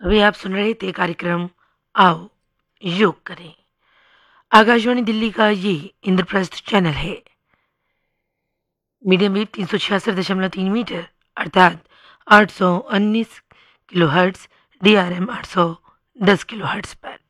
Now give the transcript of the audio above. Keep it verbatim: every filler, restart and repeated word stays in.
अभी आप सुन रहे थे कार्यक्रम आओ योग करें। आकाशवाणी दिल्ली का ये इंद्रप्रस्थ चैनल है। मीडियम वेव तीन सौ छियासठ दशमलव तीन मीटर अर्थात आठ सौ उन्नीस kilo hertz, D R M आठ सौ दस किलो हर्ट्स पर।